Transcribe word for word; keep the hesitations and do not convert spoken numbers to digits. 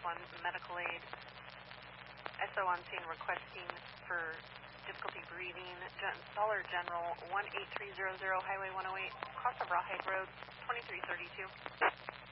one, medical aid. S O on scene requesting for difficulty breathing. Gen Dollar General one eight three zero zero, Highway one oh eight, cross of Rawhide Road, twenty-three thirty-two.